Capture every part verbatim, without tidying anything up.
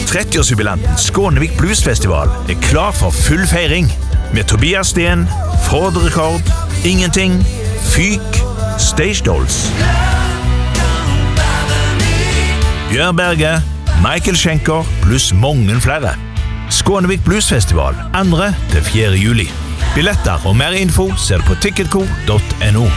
trettiårsjubilanten Skånevik Bluesfestival er klar for full feiring. Med Tobias Sten, Ford Rekord, Ingenting, Fyk, Stage Dolls, Bjørn Berge, Michael Schenker pluss mange flere. Skånevik Bluesfestival andre til fjerde juli. Billetter og mer info ser du på ticketco punktum no.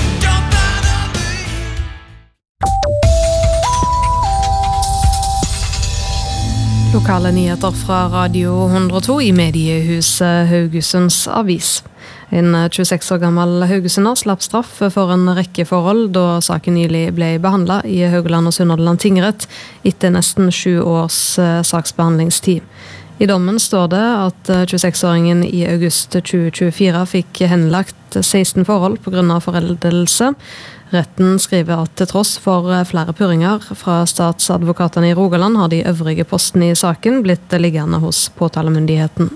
Lokale nyheter fra Radio hundre og to i mediehuset Haugesunds Avis. En tjueseks år gammel haugesunder slapp straff for en rekke forhold da saken nylig ble behandlet i Haugaland og Sunnhordland tingrett etter nesten sju års saksbehandlingstid. I dommen står det at tjueseks-åringen i august tjue tjuefire fikk henlagt seksten forhold på grunn av foreldelse. Retten skriver at til tross for flere purringer fra statsadvokatene i Rogaland har de øvrige postene i saken blitt liggende hos påtalemyndigheten.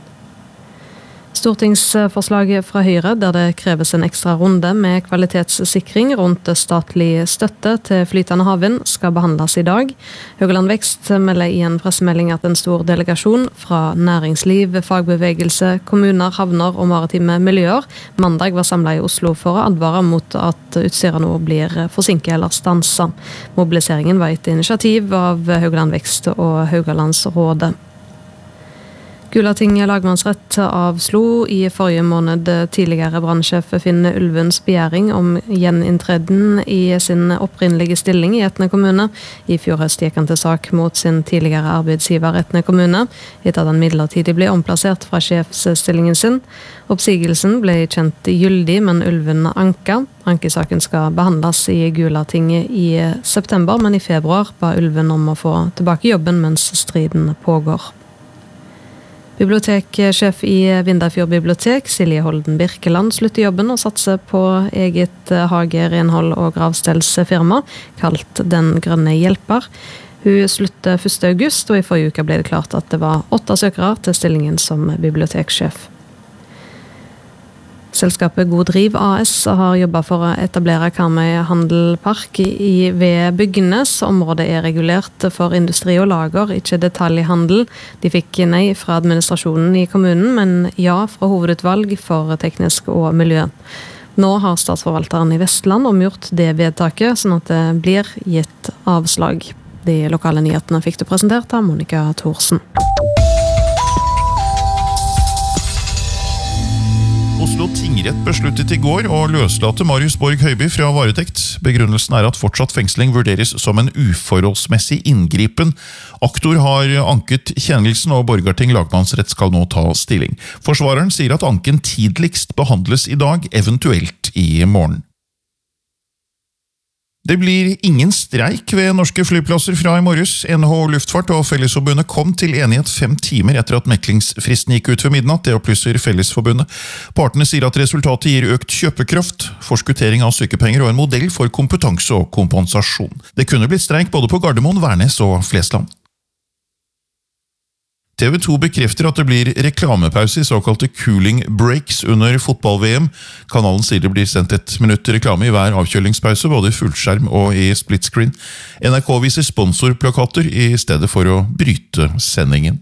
Stortingsforslaget fra Høyre, der det kreves en ekstra runde med kvalitetssikring rundt statlig støtte til flytende havvind, skal behandles i dag. Haugaland Vekst melder i en pressemelding at en stor delegasjon fra næringsliv, fagbevegelse, kommuner, havner og maritime miljøer mandag var samlet i Oslo for å advare mot at utstyret nå blir forsinket eller stanset. Mobiliseringen var et initiativ av Haugaland Vekst og Haugalandsrådet. Gulating lagmannsrett avslo i forrige måned tidligere brannsjef Finn Ulvens begjæring om gjeninntreden i sin opprinnelige stilling i Etne kommune. I fjor høst gikk han til sak mot sin tidligere arbeidsgiver Etne kommune, etter at han midlertidig ble omplassert fra sjefsstillingen sin. Oppsigelsen ble kjent gyldig, men Ulven anka. Ankesaken skal behandles i Gulatinget i september, men i februar ba Ulven om å få tilbake jobben mens striden pågår. Biblioteksjef i Vindafjord bibliotek, Silje Holden Birkeland, slutter jobben og satser på eget hage, renhold og gravstellsfirma, kalt Den Grønne Hjelper. Hun slutter første august, og i forrige uke ble det klart at det var åtte søkere til stillingen som biblioteksjef. Selskapet God Driv A S har jobbet for å etablere Karmøy Handelpark i ved Bygnes. Området er regulert for industri og lager, ikke detaljhandel. De fikk nei fra administrasjonen i kommunen, men ja fra hovedutvalg for teknisk og miljø. Nå har statsforvalteren i Vestland omgjort det vedtaket, sånn at det blir gitt avslag. De lokale nyhetene fikk du presentert av Monica Thorsen. Oslo tingrett besluttet i går å løslate Marius Borg Høiby fra varetekt. Begrunnelsen er at fortsatt fengsling vurderes som en uforholdsmessig inngripen. Aktor har anket kjennelsen, og Borgarting lagmannsrett skal nå ta stilling. Forsvareren sier at anken tidligst behandles i dag, eventuelt i morgen. Det blir ingen streik ved norske flyplasser fra i morges. N H O Luftfart og Fellesforbundet kom til enighet fem timer etter at meklingsfristen gikk ut ved midnatt. Det opplyser Fellesforbundet. Partene sier at resultatet gir økt kjøpekraft, forskuttering av sykepenger og en modell for kompetanse og kompensasjon. Det kunne blitt streik både på Gardermoen, Værnes og Flesland. T V to bekrefter at det blir reklamepause i såkalte cooling breaks under fotball-V M. Kanalen sier det blir sendt et minutt reklame i hver avkjølingspause, både i fullskjerm og i split screen. N R K viser sponsorplakater i stedet for å bryte sendingen.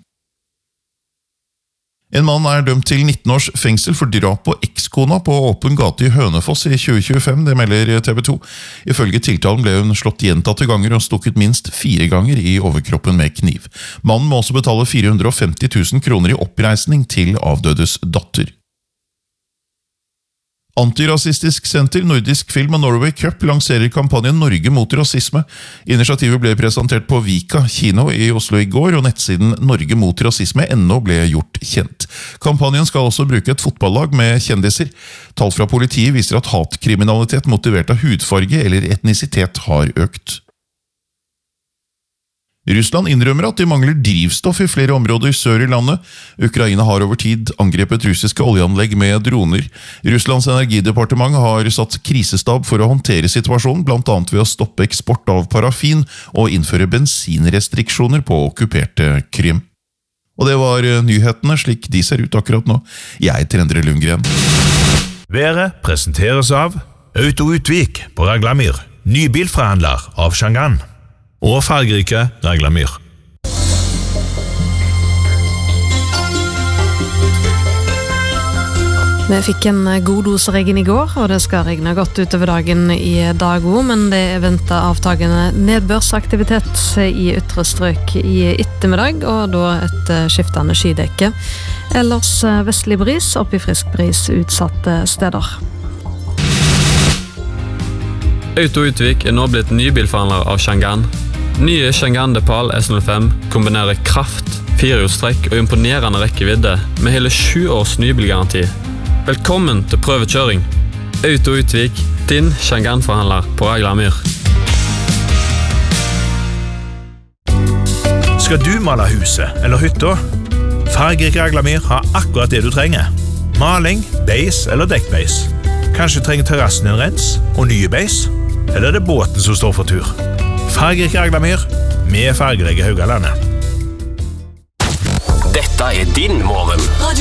En mann er dømt til nitten års fengsel for drap på ekskona på åpen gate i Hønefoss i tjue tjuefem, det melder T V to. Ifølge tiltalen ble hun slått gjentatte ganger og stukket minst fire ganger i overkroppen med kniv. Mannen må også betale fire hundre og femti tusen kroner i oppreisning til avdødes datter. Antirasistisk senter, Nordisk Film og Norway Cup lanserer kampanjen Norge mot rasisme. Initiativet ble presentert på Vika kino i Oslo i går, og nettsiden Norge mot rasisme ennå ble gjort kjent. Kampanjen skal også bruke et fotballag med kjendiser. Tall fra politiet viser at hatkriminalitet motivert av hudfarge eller etnisitet har økt. Russland innrømmer at de mangler drivstoff i flere områder sør i landet. Ukraina har over tid angrepet russiske oljeanlegg med droner. Russlands energidepartement har satt krisestab for å håndtere situasjonen, blant annet ved å stoppe eksport av parafin og innføre bensinrestriksjoner på okkuperte Krym. Og det var nyhetene slik de ser ut akkurat nå. Jeg heter Endre Lundgren. Været presenteres av Auto Utvik på Raglamyr, ny bilforhandler av Shangan og fargerike Raglamyr. Vi fikk en god dose regn i går, og det skal regne godt utover dagen i dag også, men det er ventet avtagende nedbørsaktivitet i ytre strøk i ettermiddag, og da et skiftende skydekke. Ellers vestlig bris, opp i frisk bris utsatte steder. Auto Utvik er nå blitt nybilforhandler av Changan. Nye Changan Depal S null fem kombinerer kraft, firehjulstrekk og imponerende rekkevidde med hele sju års nybilgaranti. Velkommen til prøvekjøring. Auto Utvik, din Changan-forhandler på Aglamyr. Skal du male huset eller hytta? Fargerik Aglamyr har akkurat det du trenger. Maling, beis eller dekkbeis. Kanskje trenger terrassen en rens og nye beis? Eller er det båten som står for tur? Fargerik Aglamyr med fargerike Haugalandet. Dette er din morgen.